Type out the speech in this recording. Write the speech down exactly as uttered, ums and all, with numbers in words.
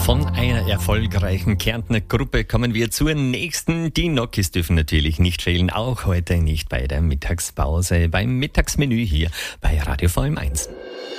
Von einer erfolgreichen Kärntner Gruppe kommen wir zur nächsten. Die Nokis dürfen natürlich nicht fehlen, auch heute nicht bei der Mittagspause, beim Mittagsmenü hier bei Radio V M eins.